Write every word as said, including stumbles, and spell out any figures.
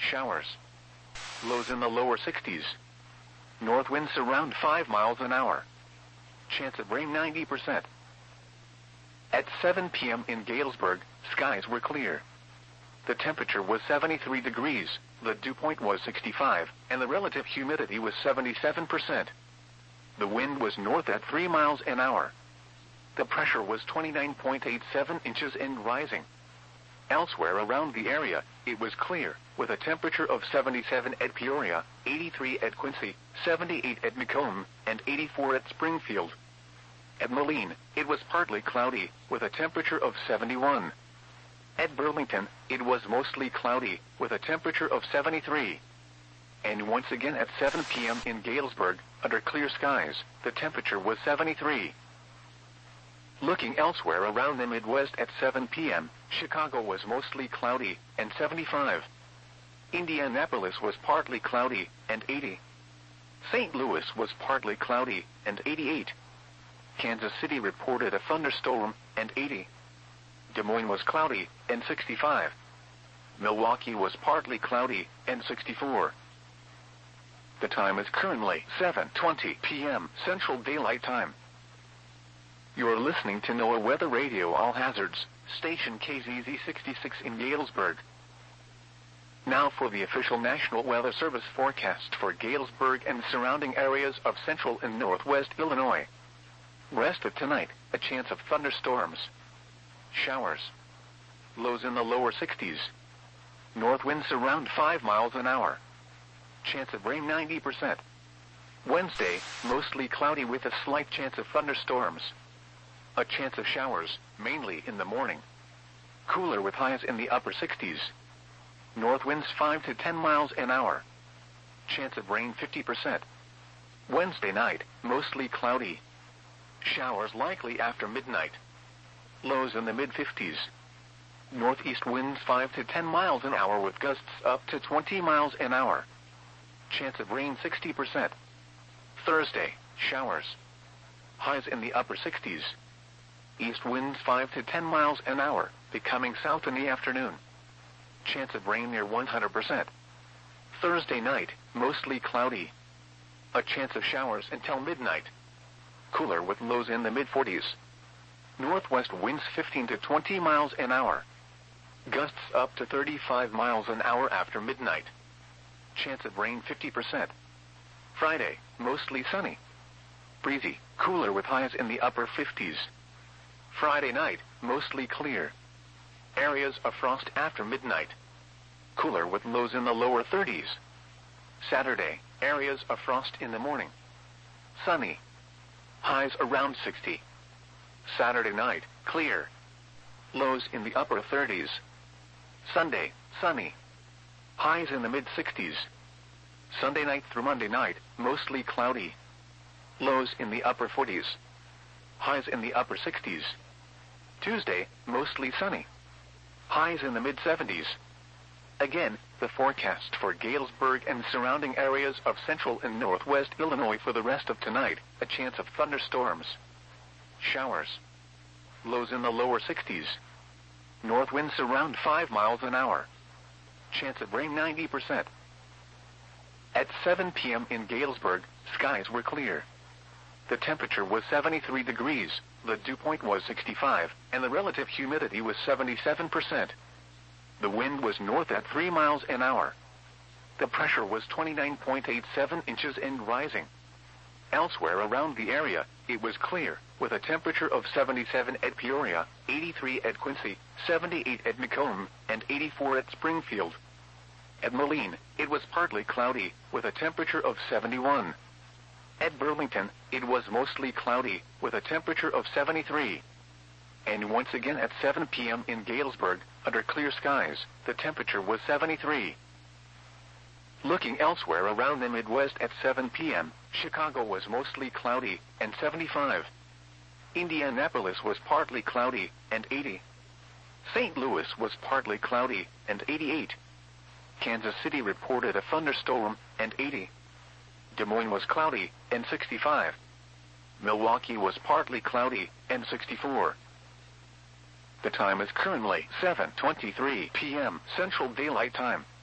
Showers. Lows in the lower sixties. North winds around five miles an hour. Chance of rain ninety percent. At seven p m in Galesburg, skies were clear. The temperature was seventy-three degrees, the dew point was sixty-five, and the relative humidity was seventy-seven percent. The wind was north at three miles an hour. The pressure was twenty-nine point eight seven inches and rising. Elsewhere around the area, it was clear, with a temperature of seventy-seven at Peoria, eighty-three at Quincy, seventy-eight at Macomb, and eighty-four at Springfield. At Moline, it was partly cloudy, with a temperature of seventy-one. At Burlington, it was mostly cloudy, with a temperature of seventy-three. And once again at seven p m in Galesburg, under clear skies, the temperature was seventy-three. Looking elsewhere around the Midwest at seven p m, Chicago was mostly cloudy, and seventy-five. Indianapolis was partly cloudy, and eighty. Saint Louis was partly cloudy, and eighty-eight. Kansas City reported a thunderstorm, and eighty. Des Moines was cloudy, and sixty-five. Milwaukee was partly cloudy, and sixty-four. The time is currently seven twenty p m Central Daylight Time. You are listening to NOAA Weather Radio All Hazards, station K Z Z sixty-six in Galesburg. Now for the official National Weather Service forecast for Galesburg and surrounding areas of central and northwest Illinois. Rest of tonight, a chance of thunderstorms. Showers. Lows in the lower sixties. North winds around five miles an hour. Chance of rain ninety percent. Wednesday, mostly cloudy with a slight chance of thunderstorms. A chance of showers, mainly in the morning. Cooler with highs in the upper sixties. North winds five to ten miles an hour. Chance of rain fifty percent. Wednesday night, mostly cloudy. Showers likely after midnight. Lows in the mid fifties. Northeast winds five to ten miles an hour with gusts up to twenty miles an hour. Chance of rain sixty percent. Thursday, showers. Highs in the upper sixties. East winds five to ten miles an hour, becoming south in the afternoon. Chance of rain near one hundred percent. Thursday night, mostly cloudy. A chance of showers until midnight. Cooler with lows in the mid forties. Northwest winds fifteen to twenty miles an hour. Gusts up to thirty-five miles an hour after midnight. Chance of rain fifty percent. Friday, mostly sunny. Breezy, cooler with highs in the upper fifties. Friday night, mostly clear. Areas of frost after midnight. Cooler with lows in the lower thirties. Saturday, areas of frost in the morning. Sunny. Highs around sixty. Saturday night, clear. Lows in the upper thirties. Sunday, sunny. Highs in the mid sixties. Sunday night through Monday night, mostly cloudy. Lows in the upper forties. Highs in the upper sixties. Tuesday, mostly sunny. Highs in the mid seventies. Again, the forecast for Galesburg and surrounding areas of central and northwest Illinois for the rest of tonight, a chance of thunderstorms. Showers. Lows in the lower sixties. North winds around five miles an hour. Chance of rain ninety percent. At seven p m in Galesburg, skies were clear. The temperature was seventy-three degrees, the dew point was sixty-five, and the relative humidity was seventy-seven percent. The wind was north at three miles an hour. The pressure was twenty-nine point eight seven inches and rising. Elsewhere around the area, it was clear, with a temperature of seventy-seven at Peoria, eighty-three at Quincy, seventy-eight at Macomb, and eighty-four at Springfield. At Moline, it was partly cloudy, with a temperature of seventy-one. At Burlington, it was mostly cloudy, with a temperature of seventy-three. And once again at seven p m in Galesburg, under clear skies, the temperature was seventy-three. Looking elsewhere around the Midwest at seven p m, Chicago was mostly cloudy, and seventy-five. Indianapolis was partly cloudy, and eighty. Saint Louis was partly cloudy, and eighty-eight. Kansas City reported a thunderstorm, and eighty. Des Moines was cloudy, and sixty-five. Milwaukee was partly cloudy, and sixty-four. The time is currently seven twenty-three p m Central Daylight Time.